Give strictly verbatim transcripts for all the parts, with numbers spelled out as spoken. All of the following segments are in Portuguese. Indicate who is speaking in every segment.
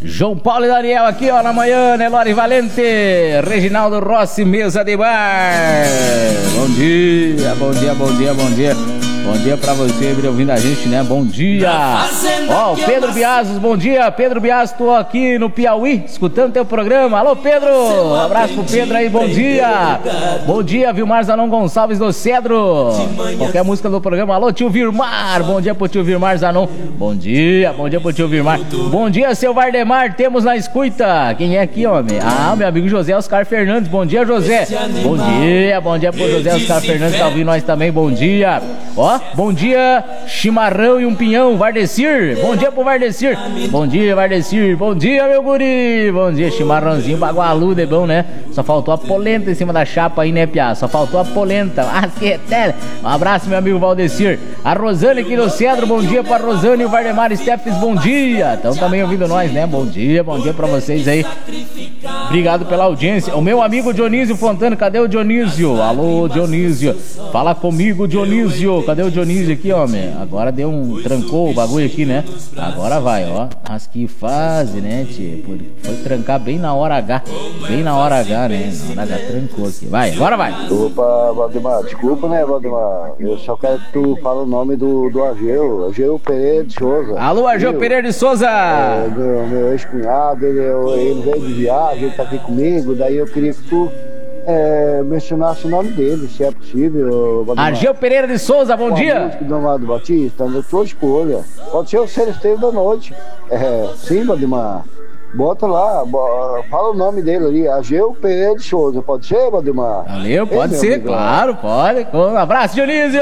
Speaker 1: João Paulo e Daniel aqui, ó, na manhã, Nelore Valente, Reginaldo Rossi, mesa de bar. Bom dia, bom dia, bom dia, bom dia. Bom dia pra você, ouvindo a gente, né? Bom dia. Ó, o Pedro Biazos, bom dia. Pedro Biazos, tô aqui no Piauí, escutando teu programa. Alô, Pedro. Um abraço pro Pedro aí, bom dia. Bom dia, Vilmar Zanon Gonçalves do Cedro. Qualquer música do programa. Alô, tio Vilmar. Bom dia pro tio Vilmar Zanon. Bom dia, bom dia pro tio Vilmar. Bom dia, seu Vardemar, temos na escuta. Quem é aqui, homem? Ah, meu amigo José Oscar Fernandes. Bom dia, José. Bom dia, bom dia pro José Oscar Fernandes, tá ouvindo nós também. Bom dia. Ó, bom dia, chimarrão e um pinhão, Vardecir. Bom dia pro Vardecir. Bom dia, Vardecir. Bom dia, meu guri. Bom dia, chimarrãozinho bagualudo, é bom, né? Só faltou a polenta em cima da chapa aí, né, piá? Só faltou a polenta. Ah, que tele. Um abraço, meu amigo Valdecir. A Rosane aqui no Cedro, bom dia pra Rosane e o Vardemar Steffes, bom dia. Estão também ouvindo nós, né? Bom dia, bom dia pra vocês aí. Obrigado pela audiência. O meu amigo Dionísio Fontana, cadê o Dionísio? Alô, Dionísio. Fala comigo, Dionísio. Cadê o Dionísio aqui, homem? Agora deu um... trancou o bagulho aqui, né? Agora vai, ó. Mas que fase, né, tio? Foi trancar bem na hora H. Bem na hora H, né? Na hora H trancou aqui. Vai, agora vai.
Speaker 2: Opa, Valdemar. Desculpa, né, Valdemar? Eu só quero que tu fale o nome do, do Ageu. Ageu Pereira de Souza.
Speaker 1: Alô, Ageu Pereira de Souza.
Speaker 2: É, meu, meu ex-cunhado, ele, ele veio de viagem, ele tá aqui comigo. Daí eu queria que tu é, mencionasse o nome dele, se é possível, Valdemar.
Speaker 1: Ageu Pereira de Souza, bom
Speaker 2: Com
Speaker 1: dia.
Speaker 2: A música do Amado Batista, na tua escolha. Pode ser o Celesteiro da Noite. É, sim, Valdemar. Bota lá, bo... fala o nome dele ali, Ageu Pereira de Souza. Pode ser, Valdemar?
Speaker 1: Valeu, pode
Speaker 2: Ei,
Speaker 1: ser,
Speaker 2: amigo,
Speaker 1: claro, pode. Um abraço, Dionísio!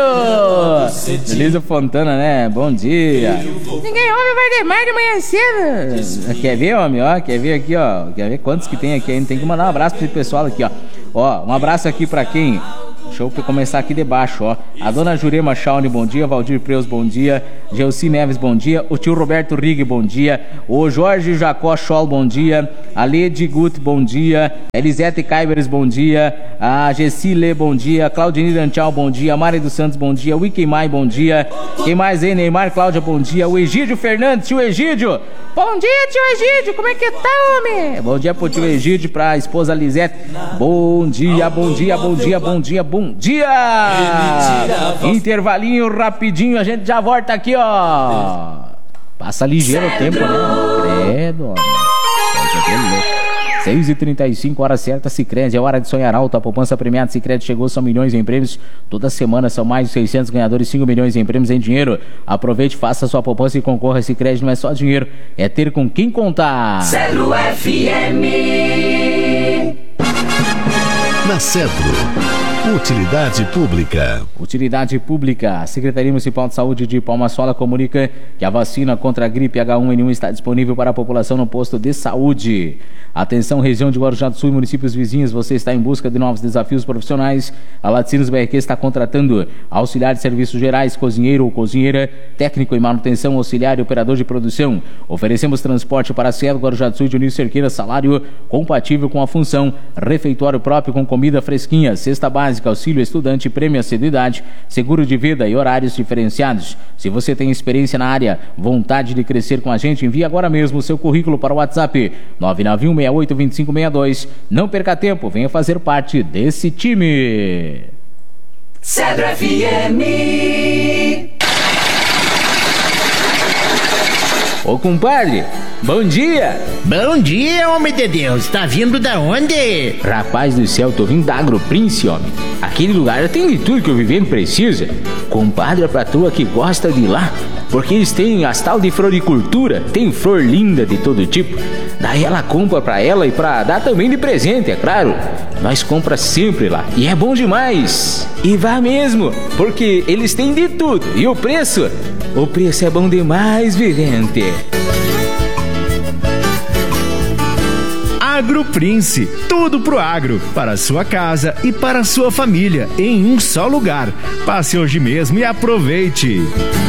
Speaker 1: Dionísio Fontana, né? Bom dia. Ninguém ouve o Vardemar de manhã cedo. Quer ver, homem? Ó, quer ver aqui, ó? Quer ver quantos que tem aqui ainda? Tem que mandar um abraço pro pessoal aqui, ó. Ó, um abraço aqui pra quem? Deixa eu começar aqui debaixo, ó. A dona Jurema Chaune, bom dia. Valdir Preus, bom dia. Gelci Neves, bom dia. O tio Roberto Rig, bom dia. O Jorge Jacó Scholl, bom dia. A Lede Gut, bom dia. Elisete Caibers, bom dia. A Gessi Lê, bom dia. Claudinei Danchal, bom dia. Mari dos Santos, bom dia. Wiki Mai, bom dia. Quem mais aí? Neymar Cláudia, bom dia. O Egídio Fernandes, tio Egídio. Bom dia, tio Egídio. Como é que tá, homem? Bom dia pro tio Egídio, pra esposa Lisete. Bom dia, bom dia, bom dia, bom dia, bom dia. Intervalinho rapidinho, a gente já volta aqui, ó. Passa ligeiro o tempo, né? Credo, homem. seis e trinta e cinco, hora certa, Sicredi, é hora de sonhar alto. A poupança premiada Sicredi chegou, são milhões em prêmios. Toda semana são mais de seiscentos ganhadores, cinco milhões em prêmios em dinheiro. Aproveite, faça sua poupança e concorra. Sicredi não é só dinheiro, é ter com quem contar.
Speaker 3: Cedro F M.
Speaker 4: Na Cedro, utilidade pública.
Speaker 1: Utilidade pública. A Secretaria Municipal de Saúde de Palmas Sola comunica que a vacina contra a gripe H um N um está disponível para a população no posto de saúde. Atenção, região de Guarujá do Sul e municípios vizinhos, você está em busca de novos desafios profissionais. A Laticínios B R Q está contratando auxiliar de serviços gerais, cozinheiro ou cozinheira, técnico em manutenção, auxiliar e operador de produção. Oferecemos transporte para Cedro, Guarujá do Sul e Dionísio Cerqueira, salário compatível com a função, refeitório próprio com comida fresquinha, cesta básica, auxílio estudante, prêmio assiduidade, seguro de vida e horários diferenciados. Se você tem experiência na área, vontade de crescer com a gente, envie agora mesmo o seu currículo para o WhatsApp nove nove um seis oito dois cinco seis dois. Não perca tempo, venha fazer parte desse time.
Speaker 3: Cedro F M.
Speaker 1: Ô compadre, bom dia!
Speaker 5: Bom dia, homem de Deus, tá vindo da onde?
Speaker 1: Rapaz do céu, tô vindo da Agroprince, homem. Aquele lugar tem de tudo que o vivendo precisa. Compadre, a patroa que gosta de ir lá, porque eles têm as tal de floricultura, tem flor linda de todo tipo. Daí ela compra pra ela e pra dar também de presente, é claro. Nós compra sempre lá e é bom demais. E vá mesmo, porque eles têm de tudo. E o preço? O preço é bom demais, vivente.
Speaker 6: Agroprince, tudo pro agro, para a sua casa e para a sua família, em um só lugar. Passe hoje mesmo e aproveite.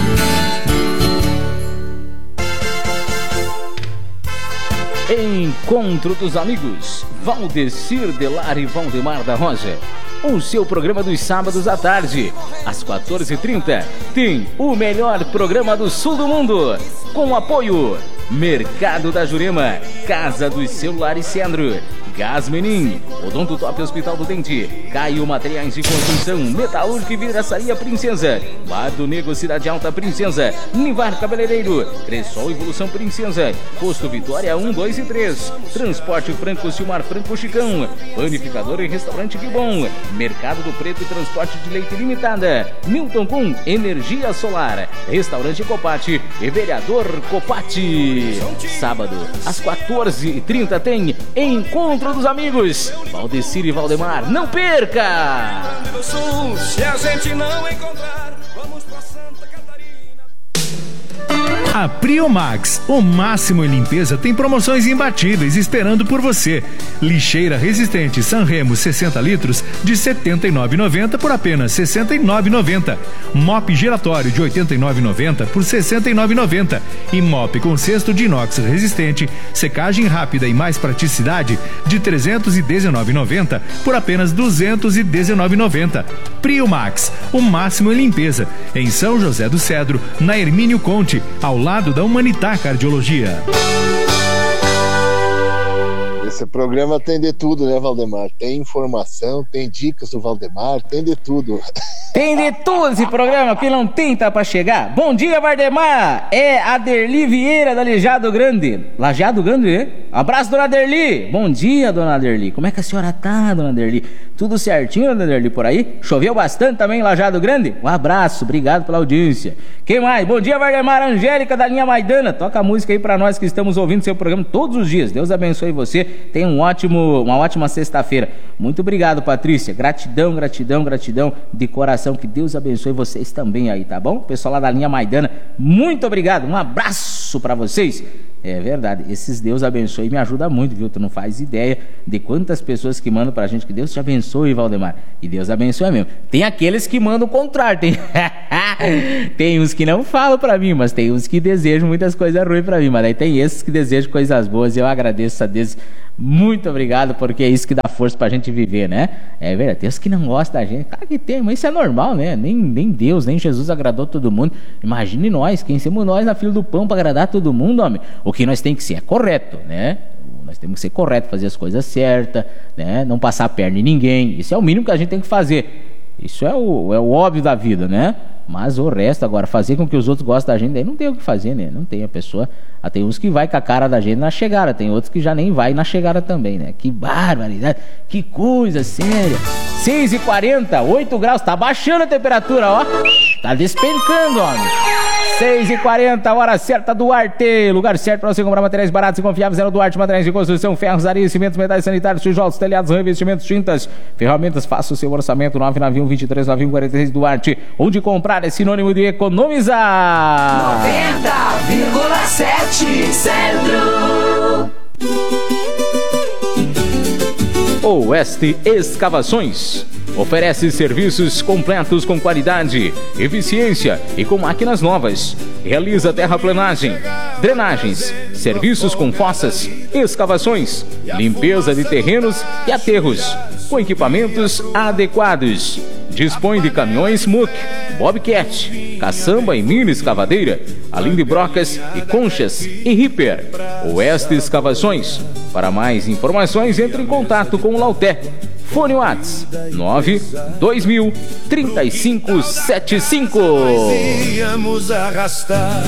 Speaker 1: Encontro dos amigos Valdecir Delar e Valdemar da Rosa. O seu programa dos sábados à tarde, às quatorze e trinta, tem o melhor programa do sul do mundo, com apoio Mercado da Jurema, Casa dos Celulares Centro, Gás Menin, Odonto Top Hospital do Dente, Caio Materiais de Construção, Metalúrgica e Vidraçaria Princesa, Bar do Negro Cidade Alta Princesa, Nivar Cabeleireiro, Cressol Evolução Princesa, Posto Vitória um, dois e três, Transporte Franco Silmar Franco Chicão, Panificador e Restaurante Que Bom, Mercado do Preto e Transporte de Leite Limitada, Milton Com Energia Solar, Restaurante Copati e Vereador Copati. Sábado, às quatorze e trinta tem Encontro dos Amigos, Valdecir e Valdemar, não perca!
Speaker 7: Se a gente não encontrar, vamos pra Santa Catarina.
Speaker 6: A Priomax, o máximo em limpeza, tem promoções imbatíveis esperando por você. Lixeira resistente Sanremo sessenta litros de setenta e nove reais e noventa centavos por apenas sessenta e nove reais e noventa centavos. Mop giratório de oitenta e nove reais e noventa centavos por sessenta e nove reais e noventa centavos. E mop com cesto de inox resistente, secagem rápida e mais praticidade de trezentos e dezenove reais e noventa centavos por apenas duzentos e dezenove reais e noventa centavos. Priomax, o máximo em limpeza, em São José do Cedro, na Hermínio Conte, ao lado da Humanitar Cardiologia.
Speaker 2: Esse programa tem de tudo, né, Valdemar? Tem informação, tem dicas do Valdemar, tem de tudo.
Speaker 1: Tem de tudo esse programa, que não tem tá pra chegar. Bom dia, Valdemar. É a Derli Vieira da Lajeado Grande. Lajeado Grande, né? Abraço, dona Derli. Bom dia, dona Derli. Como é que a senhora tá, dona Derli? Tudo certinho, dona Derli, por aí? Choveu bastante também em Lajeado Grande? Um abraço, obrigado pela audiência. Quem mais? Bom dia, Valdemar. Angélica da linha Maidana. Toca a música aí pra nós que estamos ouvindo seu programa todos os dias. Deus abençoe você. Tenha um ótimo, uma ótima sexta-feira. Muito obrigado, Patrícia. Gratidão, gratidão, gratidão de coração. Que Deus abençoe vocês também aí, tá bom? Pessoal lá da linha Maidana, muito obrigado. Um abraço pra vocês. É verdade, esses Deus abençoe me ajuda muito, viu? Tu não faz ideia de quantas pessoas que mandam pra gente que Deus te abençoe, Valdemar. E Deus abençoe mesmo. Tem aqueles que mandam o contrário, tem... tem uns que não falam pra mim, mas tem uns que desejam muitas coisas ruins pra mim. Mas aí tem esses que desejam coisas boas e eu agradeço a Deus. Muito obrigado, porque é isso que dá força pra gente viver, né? É verdade, tem uns que não gostam da gente. Claro que tem, mas isso é normal, né? Nem, nem Deus, nem Jesus agradou todo mundo. Imagine nós, quem somos nós na fila do pão pra agradar todo mundo, homem? O que nós temos que ser é correto, né? Nós temos que ser correto, fazer as coisas certas, né? Não passar a perna em ninguém. Isso é o mínimo que a gente tem que fazer. Isso é o, é o óbvio da vida, né? Mas o resto, agora, fazer com que os outros gostem da gente, daí não tem o que fazer, né? Não tem a pessoa... Ah, tem uns que vai com a cara da gente na chegada, tem outros que já nem vai na chegada também, né? Que barbaridade, que coisa séria. seis e quarenta, oito graus, tá baixando a temperatura, ó. Tá despencando, homem. seis e quarenta, hora certa, Duarte. Lugar certo para você comprar materiais baratos e confiáveis é no Duarte Materiais de Construção, ferros, areia, cimentos, metais sanitários, tijolos, telhados, revestimentos, tintas, ferramentas. Faça o seu orçamento. Nove nove um, vinte e três, nove um, quarenta e seis Duarte. Onde comprar é sinônimo de economizar.
Speaker 3: noventa vírgula sete Centro.
Speaker 1: Oeste Escavações oferece serviços completos com qualidade, eficiência e com máquinas novas. Realiza terraplanagem, drenagens, serviços com fossas, escavações, limpeza de terrenos e aterros, com equipamentos adequados. Dispõe de caminhões M U C, Bobcat, caçamba e mini escavadeira, além de brocas e conchas e Ripper. Oeste Escavações. Para mais informações, entre em contato com o Lauté. Fone WhatsApp nove dois mil, trinta e cinco setenta e cinco.
Speaker 7: Íamos arrastar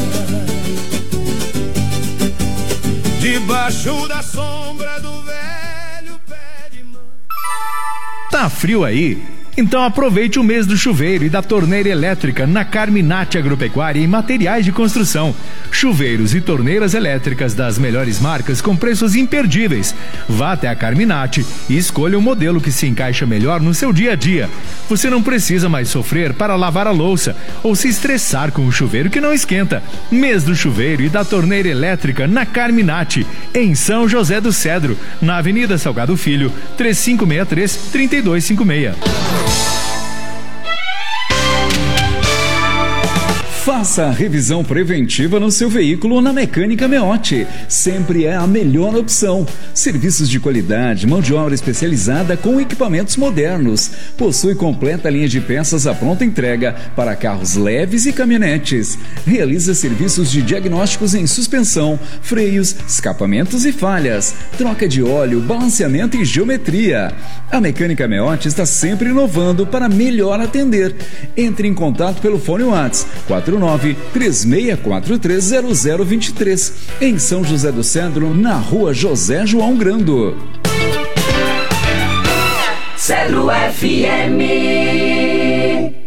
Speaker 7: debaixo da sombra do velho pé de mão.
Speaker 6: Tá frio aí? Então aproveite o mês do chuveiro e da torneira elétrica na Carminati Agropecuária e Materiais de Construção. Chuveiros e torneiras elétricas das melhores marcas com preços imperdíveis. Vá até a Carminati e escolha o modelo que se encaixa melhor no seu dia a dia. Você não precisa mais sofrer para lavar a louça ou se estressar com o chuveiro que não esquenta. Mês do chuveiro e da torneira elétrica na Carminati, em São José do Cedro, na Avenida Salgado Filho, três cinco seis três, três dois cinco seis.
Speaker 8: Faça a revisão preventiva no seu veículo na Mecânica Meotti. Sempre é a melhor opção. Serviços de qualidade, mão de obra especializada com equipamentos modernos. Possui completa linha de peças à pronta entrega para carros leves e caminhonetes. Realiza serviços de diagnósticos em suspensão, freios, escapamentos e falhas, troca de óleo, balanceamento e geometria. A Mecânica Meotti está sempre inovando para melhor atender. Entre em contato pelo fone WhatsApp quatro nove três seis quatro três zero zero dois três, em São José do Cedro, na rua José João Grando.
Speaker 3: Cedro F M.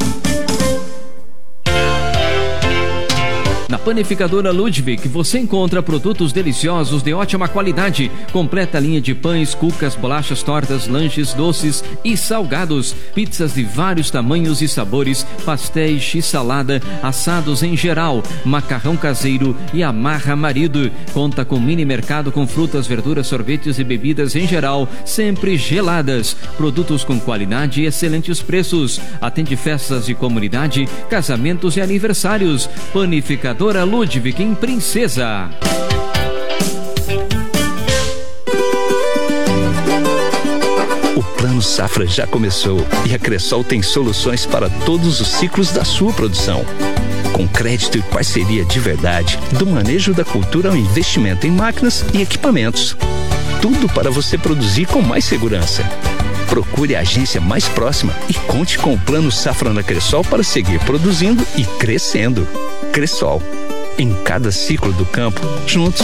Speaker 9: Na Panificadora Ludwig você encontra produtos deliciosos de ótima qualidade, completa linha de pães, cucas, bolachas, tortas, lanches, doces e salgados, pizzas de vários tamanhos e sabores, pastéis e salada, assados em geral, macarrão caseiro e amarra marido. Conta com mini mercado com frutas, verduras, sorvetes e bebidas em geral, sempre geladas. Produtos com qualidade e excelentes preços. Atende festas de comunidade, casamentos e aniversários. Panificadora Ludwig em Princesa.
Speaker 10: O Plano Safra já começou e a Cressol tem soluções para todos os ciclos da sua produção. Com crédito e parceria de verdade, do manejo da cultura ao investimento em máquinas e equipamentos. Tudo para você produzir com mais segurança. Procure a agência mais próxima e conte com o Plano Safra na Cressol para seguir produzindo e crescendo. Cressol, em cada ciclo do campo, juntos.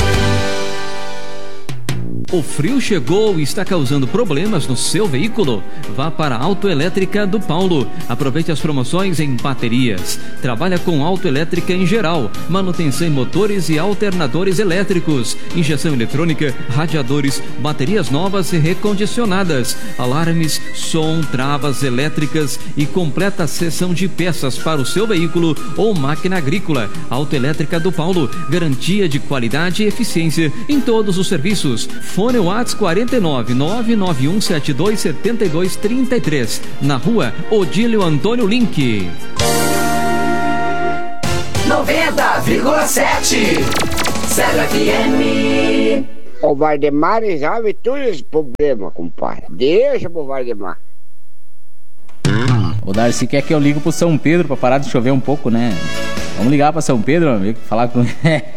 Speaker 9: O frio chegou e está causando problemas no seu veículo? Vá para a Autoelétrica do Paulo. Aproveite as promoções em baterias. Trabalha com autoelétrica em geral, manutenção em motores e alternadores elétricos, injeção eletrônica, radiadores, baterias novas e recondicionadas, alarmes, som, travas elétricas e completa seção de peças para o seu veículo ou máquina agrícola. Autoelétrica do Paulo, garantia de qualidade e eficiência em todos os serviços. Fone WhatsApp quatro nove nove nove um sete dois sete dois três três, na rua Odílio Antônio Link.
Speaker 3: noventa vírgula sete Cedro F M.
Speaker 11: O Valdemar resolve todos os problemas, compadre. Deixa pro Valdemar.
Speaker 1: O Darcy quer que eu ligo pro São Pedro pra parar de chover um pouco, né? Vamos ligar pra São Pedro, meu amigo, falar com...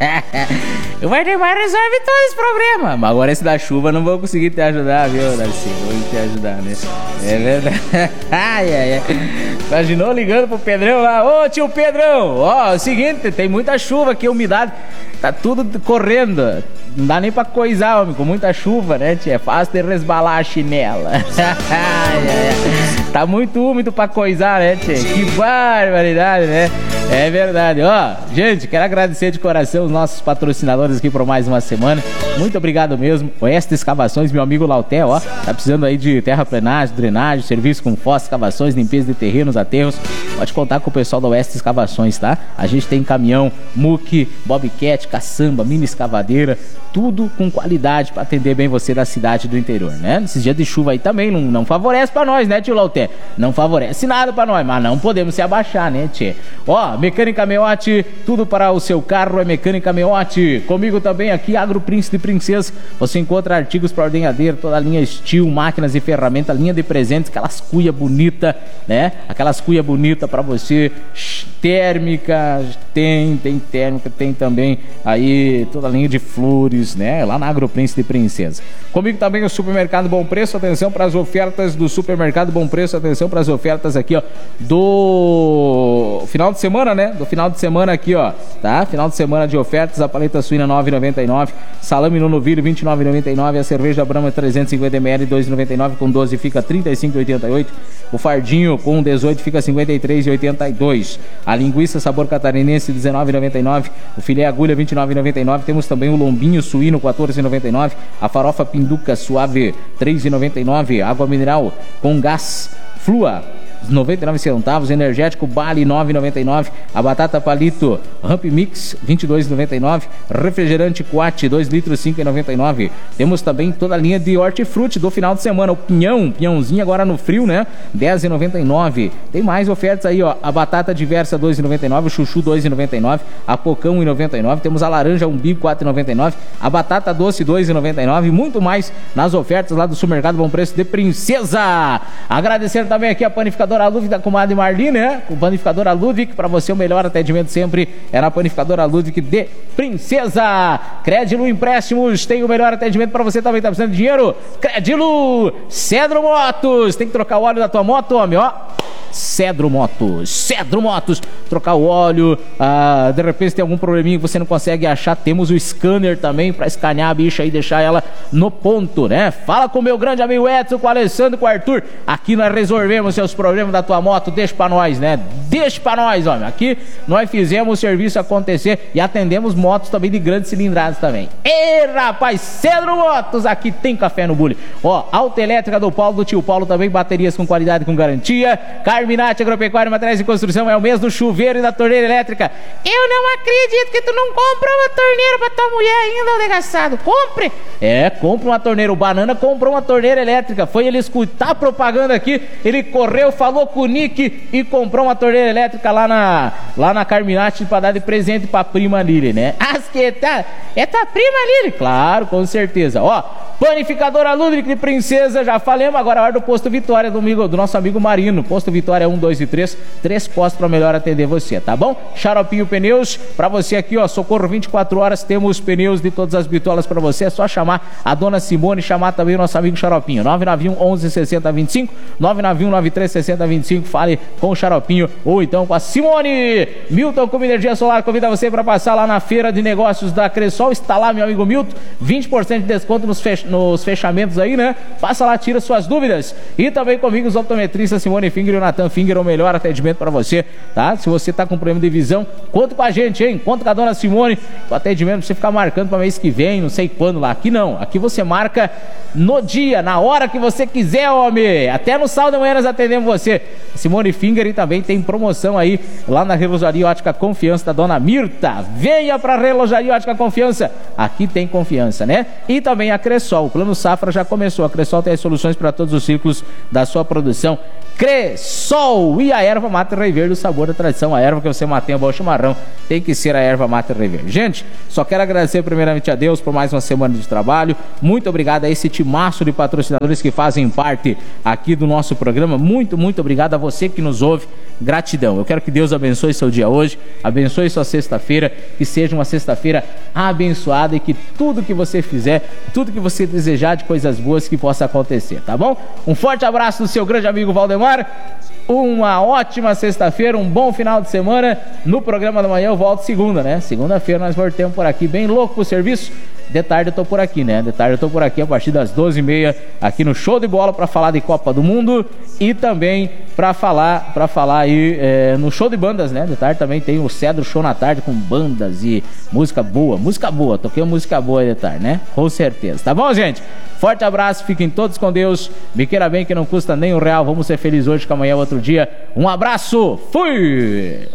Speaker 1: O Valdemar resolve todos os problemas. Mas agora esse da chuva não vou conseguir te ajudar, viu, Darcy? Vou te ajudar, né? É verdade. Ai, ai, ai. Imaginou ligando pro Pedrão lá? Ô, tio Pedrão, ó, é o seguinte, tem muita chuva aqui, umidade, tá tudo correndo. Não dá nem pra coisar, homem, com muita chuva, né, tia? É fácil de resbalar a chinela. Ai, ai, ai. Tá muito úmido pra coisar, né, tia? Que barbaridade, né? É verdade, ó, gente, quero agradecer de coração os nossos patrocinadores aqui por mais uma semana. Muito obrigado mesmo. Oeste Escavações, meu amigo Lauté, ó, tá precisando aí de terraplenagem, drenagem, serviço com fossa, escavações, limpeza de terrenos, aterros. Pode contar com o pessoal da Oeste Escavações, tá? A gente tem caminhão, muque, bobcat, caçamba, mini escavadeira, tudo com qualidade para atender bem você da cidade do interior, né? Esses dias de chuva aí também não, não favorece pra nós, né, tio Lauté? Não favorece nada pra nós, mas não podemos se abaixar, né, tio? Ó, Mecânica Meotti, tudo para o seu carro é Mecânica Meotti. Comigo também aqui, Agro Príncipe e Princesa. Você encontra artigos para ordenhadeira, toda a linha Steel, máquinas e ferramentas, linha de presentes, aquelas cuia bonita, né? Aquelas cuia bonita para você, térmica, tem, tem térmica, tem também aí toda a linha de flores, né? Lá na Agro Príncipe e Princesa. Comigo também o Supermercado Bom Preço, atenção para as ofertas do Supermercado Bom Preço, atenção para as ofertas aqui, ó, do final de semana, né? Do final de semana aqui, ó, tá? Final de semana de ofertas, a paleta suína nove reais e noventa e nove centavos, salame no novilho vinte e nove reais e noventa e nove centavos, a cerveja Brahma trezentos e cinquenta mililitros dois reais e noventa e nove centavos, com doze fica trinta e cinco reais e oitenta e oito centavos, o fardinho com dezoito fica cinquenta e três reais e oitenta e dois centavos, a linguiça sabor catarinense dezenove reais e noventa e nove centavos, o filé agulha vinte e nove reais e noventa e nove centavos, temos também o lombinho suíno quatorze reais e noventa e nove centavos, a farofa pinduca suave três reais e noventa e nove centavos, água mineral com gás Flua noventa e nove centavos. Energético Bali nove e noventa e nove. A batata palito Ramp Mix vinte e dois e noventa e nove. Refrigerante Quat dois litros cinco e noventa e nove. Temos também toda a linha de hortifruti do final de semana. O pinhão, pinhãozinho agora no frio, né? dez e noventa e nove. Tem mais ofertas aí, ó. A batata diversa dois e noventa e nove. O chuchu dois e noventa e nove. A pocão um e noventa e nove. Temos a laranja umbigo quatro e noventa e nove. A batata doce dois e noventa e nove. Muito mais nas ofertas lá do Supermercado Bom Preço de Princesa. Agradecer também aqui a panificadora Ludwig da comadre Marli, né? O panificadora Ludwig, para você o melhor atendimento sempre é na panificadora Ludwig de Princesa. Crédilo Empréstimos tem o melhor atendimento para você também, tá precisando de dinheiro? Crédilo Cedro Motos. Tem que trocar o óleo da tua moto, homem, ó. Cedro Motos, Cedro Motos, trocar o óleo, ah, de repente tem algum probleminha que você não consegue achar, temos o scanner também para escanear a bicha e deixar ela no ponto, né? Fala com o meu grande amigo Edson, com o Alessandro, com o Arthur, aqui nós resolvemos seus problemas da tua moto, deixa pra nós, né? Deixa pra nós, homem, aqui nós fizemos o serviço acontecer e atendemos motos também de grandes cilindradas também. Ei, rapaz, Cedro Motos, aqui tem café no bule. Ó, autoelétrica do Paulo, do tio Paulo também, baterias com qualidade e com garantia. Carminati Agropecuária, Materiais de Construção, é o mês do chuveiro e da torneira elétrica. Eu não acredito que tu não comprou uma torneira pra tua mulher ainda, ô desgraçado. Compre! É, compra uma torneira. O Banana comprou uma torneira elétrica. Foi ele escutar a propaganda aqui, ele correu, falou com o Nick e comprou uma torneira elétrica lá na, lá na Carminati pra dar de presente pra prima Lili, né? As que tá... É tua prima Lili? Claro, com certeza. Ó, panificadora Ludwig de Princesa, já falamos, agora a hora do Posto Vitória do, amigo, do nosso amigo Marino. Posto Vitória um, dois e três, três postos para melhor atender você, tá bom? Xaropinho Pneus, para você aqui, ó, Socorro vinte e quatro horas, temos pneus de todas as bitolas para você, é só chamar a dona Simone, chamar também o nosso amigo Xaropinho, nove nove um, onze, sessenta, vinte e cinco, nove nove um, nove três, sessenta, vinte e cinco, fale com o Xaropinho ou então com a Simone. Milton Como Energia Solar convida você para passar lá na feira de negócios da Cressol, está lá, meu amigo Milton, vinte por cento de desconto nos, fech... nos fechamentos aí, né? Passa lá, tira suas dúvidas. E também comigo os optometristas Simone Finger e o Nathan Finger, o melhor atendimento para você, tá? Se você tá com problema de visão, conta com a gente, hein? Conta com a dona Simone, o atendimento pra você ficar marcando para mês que vem, não sei quando lá. Aqui não, aqui você marca no dia, na hora que você quiser, homem. Até no sábado de manhã nós atendemos você. Simone Finger, e também tem promoção aí lá na Relojaria Ótica Confiança da dona Mirta. Venha pra Relojaria Ótica Confiança, aqui tem confiança, né? E também a Cressol, o Plano Safra já começou. A Cressol tem as soluções para todos os ciclos da sua produção. Cressol e a erva mate rei verde, o sabor da tradição. A erva que você mantenha bom chimarrão tem que ser a erva mate rei verde. Gente, só quero agradecer primeiramente a Deus por mais uma semana de trabalho. Muito obrigado a esse timaço de patrocinadores que fazem parte aqui do nosso programa. Muito, muito obrigado a você que nos ouve. Gratidão. Eu quero que Deus abençoe seu dia hoje, abençoe sua sexta-feira, que seja uma sexta-feira abençoada e que tudo que você fizer, tudo que você desejar de coisas boas que possa acontecer, tá bom? Um forte abraço do seu grande amigo Valdemar. Uma ótima sexta-feira, um bom final de semana. No programa da manhã eu volto segunda, né? Segunda-feira nós voltamos por aqui, bem louco pro serviço. De tarde eu tô por aqui, né? De tarde eu tô por aqui a partir das doze e meia, aqui no Show de Bola, para falar de Copa do Mundo e também para falar, para falar aí é, no Show de Bandas, né? De tarde também tem o Cedro Show na tarde com bandas e música boa, música boa, toquei música boa aí de tarde, né? Com certeza, tá bom, gente? Forte abraço, fiquem todos com Deus, me queira bem que não custa nem um real, vamos ser felizes hoje que amanhã é outro dia. Um abraço, fui!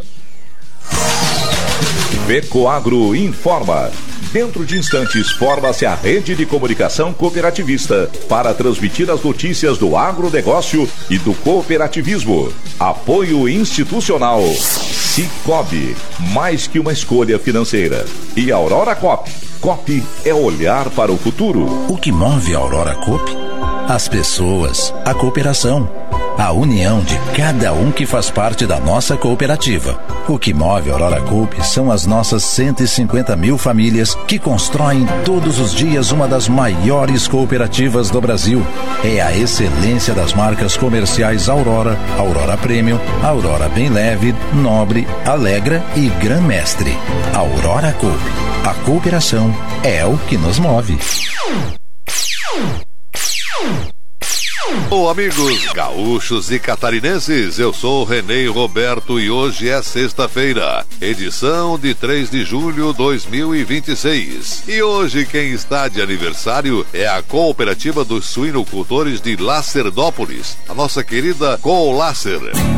Speaker 12: Vecoagro informa. Dentro de instantes, forma-se a rede de comunicação cooperativista para transmitir as notícias do agronegócio e do cooperativismo. Apoio institucional. Cicobi, mais que uma escolha financeira. E Aurora Coop. Coop é olhar para o futuro.
Speaker 13: O que move a Aurora Coop? As pessoas, a cooperação, a união de cada um que faz parte da nossa cooperativa. O que move a Aurora Coop são as nossas cento e cinquenta mil famílias que constroem todos os dias uma das maiores cooperativas do Brasil. É a excelência das marcas comerciais Aurora, Aurora Premium, Aurora Bem Leve, Nobre, Alegra e Gran Mestre. Aurora Coop. A cooperação é o que nos move.
Speaker 14: Olá, amigos gaúchos e catarinenses, eu sou Renê Roberto e hoje é sexta-feira, edição de três de julho de dois mil e vinte e seis. E hoje quem está de aniversário é a Cooperativa dos Suinocultores de Lacerdópolis, a nossa querida Colacer.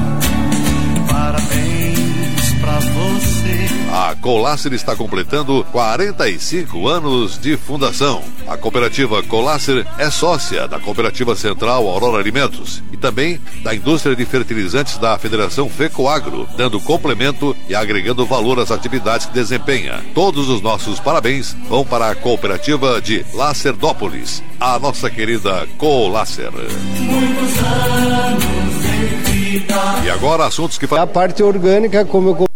Speaker 15: Parabéns pra você.
Speaker 14: A Colacer está completando quarenta e cinco anos de fundação. A cooperativa Colacer é sócia da Cooperativa Central Aurora Alimentos e também da indústria de fertilizantes da Federação FECOAGRO, dando complemento e agregando valor às atividades que desempenha. Todos os nossos parabéns vão para a cooperativa de Lacerdópolis, a nossa querida Colacer.
Speaker 15: Muitos anos de vida.
Speaker 14: E agora assuntos que...
Speaker 16: A parte orgânica, como eu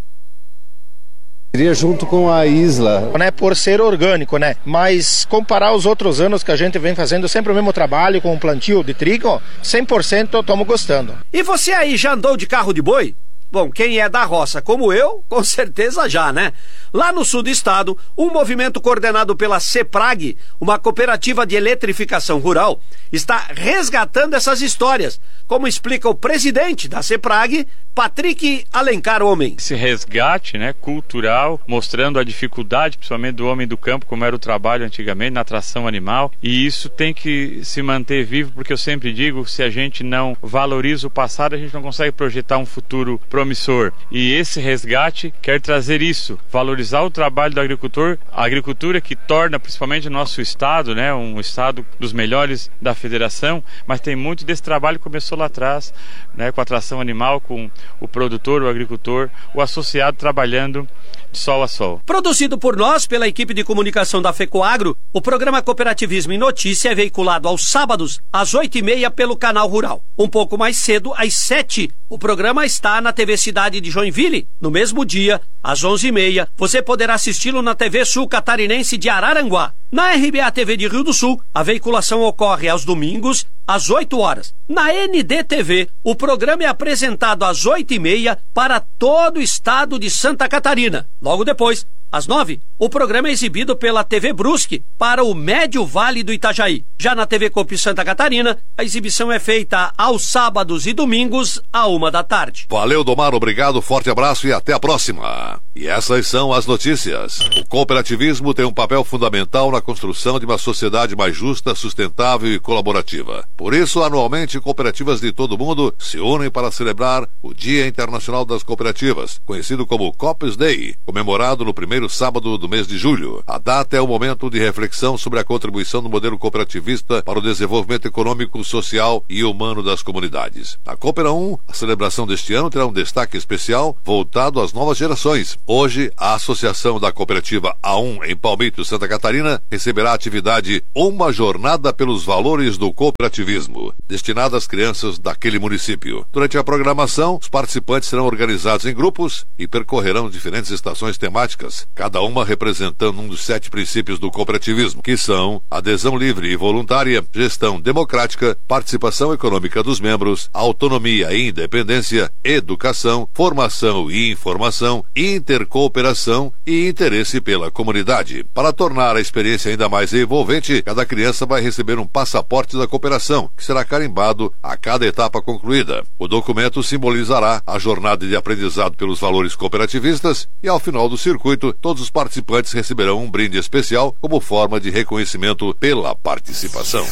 Speaker 16: junto com a Isla,
Speaker 17: né, por ser orgânico, né? Mas comparar os outros anos que a gente vem fazendo sempre o mesmo trabalho com o plantio de trigo, cem por cento estamos gostando.
Speaker 18: E você aí já andou de carro de boi? Bom, quem é da roça como eu, com certeza já, né? Lá no sul do estado, um movimento coordenado pela CEPRAG, uma cooperativa de eletrificação rural, está resgatando essas histórias, como explica o presidente da CEPRAG, Patrick Alencar Homem.
Speaker 19: Esse resgate, né, cultural, mostrando a dificuldade, principalmente do homem do campo, como era o trabalho antigamente, na tração animal, e isso tem que se manter vivo, porque eu sempre digo, se a gente não valoriza o passado, a gente não consegue projetar um futuro promissor. E esse resgate quer trazer isso, valorizar o trabalho do agricultor, a agricultura que torna principalmente o nosso estado, né, um estado dos melhores da federação, mas tem muito desse trabalho que começou lá atrás, né, com a tração animal, com o produtor, o agricultor, o associado trabalhando de sol a sol.
Speaker 18: Produzido por nós, pela equipe de comunicação da FECOAGRO, o programa Cooperativismo em Notícia é veiculado aos sábados, às oito e meia, pelo Canal Rural. Um pouco mais cedo, às sete, o programa está na T V Cidade de Joinville. No mesmo dia, às onze e meia, você poderá assisti-lo na T V Sul Catarinense de Araranguá. Na R B A T V de Rio do Sul, a veiculação ocorre aos domingos, às oito horas. Na N D T V, o programa é apresentado às oito e meia para todo o estado de Santa Catarina. Logo depois, às nove, o programa é exibido pela T V Brusque para o Médio Vale do Itajaí. Já na T V Copi Santa Catarina, a exibição é feita aos sábados e domingos, à uma da tarde.
Speaker 14: Valeu, Domar, obrigado, forte abraço e até a próxima. E essas são as notícias. O cooperativismo tem um papel fundamental na construção de uma sociedade mais justa, sustentável e colaborativa. Por isso, anualmente, cooperativas de todo o mundo se unem para celebrar o Dia Internacional das Cooperativas, conhecido como Coops Day, comemorado no primeiro sábado do mês de julho. A data é um momento de reflexão sobre a contribuição do modelo cooperativista para o desenvolvimento econômico, social e humano das comunidades. Na Coopera um, a celebração deste ano terá um destaque especial voltado às novas gerações. Hoje, a Associação da Cooperativa A um em Palmito, Santa Catarina, receberá a atividade Uma Jornada pelos Valores do Cooperativismo, destinada às crianças daquele município. Durante a programação, os participantes serão organizados em grupos e percorrerão diferentes estações temáticas, cada uma representando um dos sete princípios do cooperativismo, que são adesão livre e voluntária, gestão democrática, participação econômica dos membros, autonomia e independência, educação, formação e informação, intercooperação e interesse pela comunidade. Para tornar a experiência ainda mais envolvente, cada criança vai receber um passaporte da cooperação, que será carimbado a cada etapa concluída. O documento simbolizará a jornada de aprendizado pelos valores cooperativistas e, ao final do circuito, todos os participantes receberão um brinde especial como forma de reconhecimento pela participação.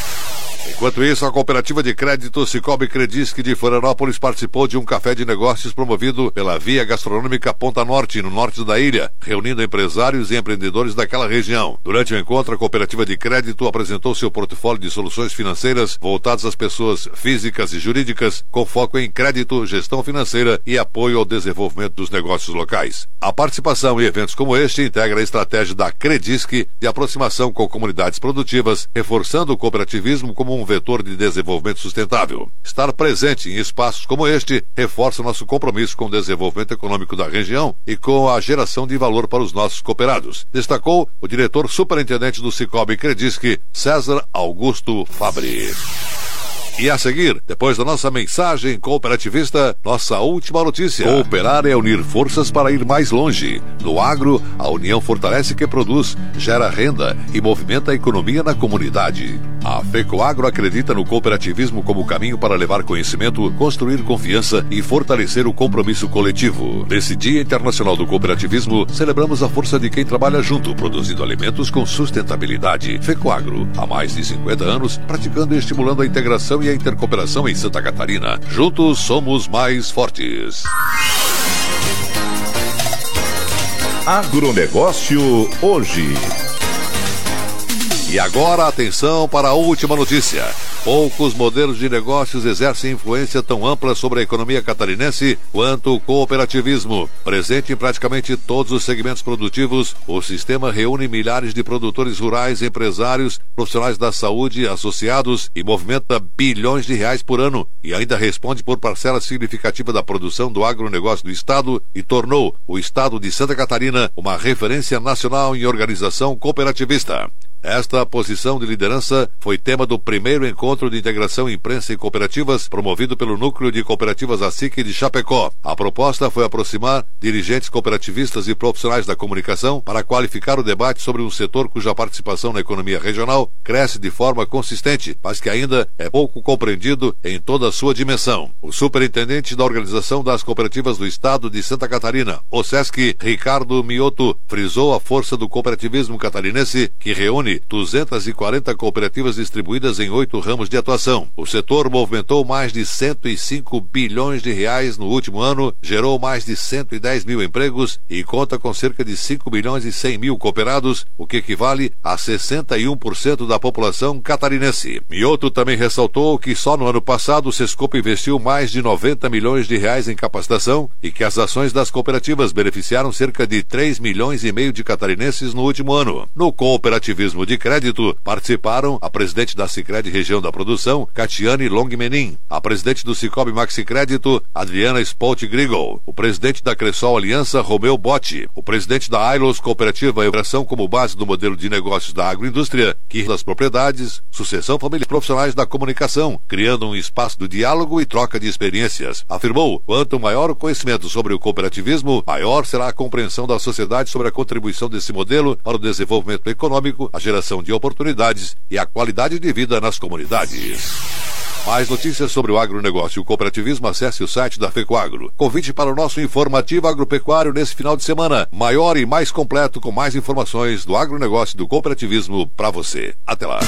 Speaker 14: Enquanto isso, a cooperativa de crédito Cicobi Credisc de Florianópolis participou de um café de negócios promovido pela Via Gastronômica Ponta Norte, no norte da ilha, reunindo empresários e empreendedores daquela região. Durante o encontro, a cooperativa de crédito apresentou seu portfólio de soluções financeiras voltadas às pessoas físicas e jurídicas, com foco em crédito, gestão financeira e apoio ao desenvolvimento dos negócios locais. A participação em eventos como este integra a estratégia da Credisc de aproximação com comunidades produtivas, reforçando o cooperativismo como um vetor de desenvolvimento sustentável. Estar presente em espaços como este reforça nosso compromisso com o desenvolvimento econômico da região e com a geração de valor para os nossos cooperados, destacou o diretor superintendente do Cicobi Credisc, César Augusto Fabri. E a seguir, depois da nossa mensagem cooperativista, nossa última notícia. Cooperar é unir forças para ir mais longe. No agro, a união fortalece quem produz, gera renda e movimenta a economia na comunidade. A FECOAGRO acredita no cooperativismo como caminho para levar conhecimento, construir confiança e fortalecer o compromisso coletivo. Nesse Dia Internacional do Cooperativismo, celebramos a força de quem trabalha junto, produzindo alimentos com sustentabilidade. FECOAGRO, há mais de cinquenta anos, praticando e estimulando a integração e a intercooperação em Santa Catarina. Juntos somos mais fortes.
Speaker 12: Agronegócio hoje.
Speaker 14: E agora, atenção para a última notícia. Poucos modelos de negócios exercem influência tão ampla sobre a economia catarinense quanto o cooperativismo. Presente em praticamente todos os segmentos produtivos, o sistema reúne milhares de produtores rurais, empresários, profissionais da saúde, associados e movimenta bilhões de reais por ano e ainda responde por parcela significativa da produção do agronegócio do Estado e tornou o Estado de Santa Catarina uma referência nacional em organização cooperativista. Esta posição de liderança foi tema do primeiro encontro de integração imprensa e cooperativas promovido pelo Núcleo de Cooperativas A S I C de Chapecó. A proposta foi aproximar dirigentes cooperativistas e profissionais da comunicação para qualificar o debate sobre um setor cuja participação na economia regional cresce de forma consistente, mas que ainda é pouco compreendido em toda a sua dimensão. O superintendente da Organização das Cooperativas do Estado de Santa Catarina, o SESC, Ricardo Mioto, frisou a força do cooperativismo catarinense, que reúne duzentas e quarenta cooperativas distribuídas em oito ramos de atuação. O setor movimentou mais de cento e cinco bilhões de reais no último ano, gerou mais de cento e dez mil empregos e conta com cerca de cinco milhões e cem mil cooperados, o que equivale a sessenta e um por cento da população catarinense. Mioto também ressaltou que só no ano passado o Sescope investiu mais de noventa milhões de reais em capacitação e que as ações das cooperativas beneficiaram cerca de três milhões e meio de catarinenses no último ano. No cooperativismo de crédito, participaram a presidente da Sicredi Região da Produção, Catiane Longmenin, a presidente do Cicobi Maxi Crédito, Adriana Spolt Grigol, o presidente da Cressol Aliança, Romeu Botti, o presidente da Ailos Cooperativa Operação como base do modelo de negócios da agroindústria, que das propriedades, sucessão familiar, profissionais da comunicação, criando um espaço de diálogo e troca de experiências. Afirmou, quanto maior o conhecimento sobre o cooperativismo, maior será a compreensão da sociedade sobre a contribuição desse modelo para o desenvolvimento econômico, a geração de oportunidades e a qualidade de vida nas comunidades. Mais notícias sobre o agronegócio e o cooperativismo, acesse o site da FECOAGRO. Convite para o nosso informativo agropecuário nesse final de semana, maior e mais completo, com mais informações do agronegócio e do cooperativismo para você. Até lá.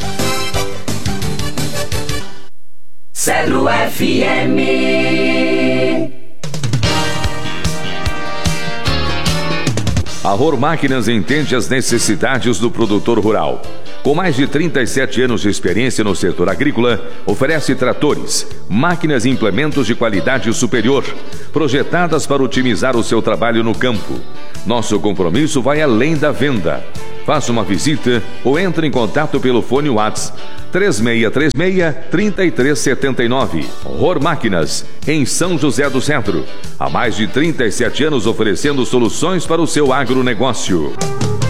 Speaker 3: Celo F M.
Speaker 20: A Ror Máquinas entende as necessidades do produtor rural. Com mais de trinta e sete anos de experiência no setor agrícola, oferece tratores, máquinas e implementos de qualidade superior, projetadas para otimizar o seu trabalho no campo. Nosso compromisso vai além da venda. Faça uma visita ou entre em contato pelo fone WhatsApp três seis três seis, três três sete nove. Ror Máquinas, em São José do Cedro. Há mais de trinta e sete anos oferecendo soluções para o seu agronegócio.